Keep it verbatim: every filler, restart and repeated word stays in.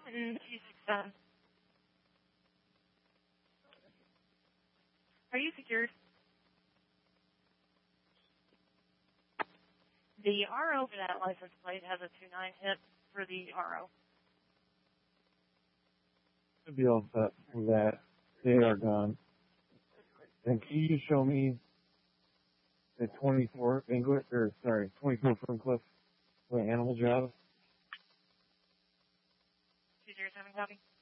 Mm, two six seven. Are you secured? The R O for that license plate has a two nine hit for the R O. Should be all set for that. They are gone. And can you just show me the twenty-four English, or sorry, twenty-four Ferncliff, the animal job? two zero seven copy.